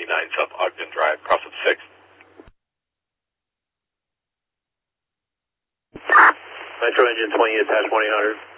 99 South Ogden Drive, cross at 6. Metro engine 20 attached 1-800.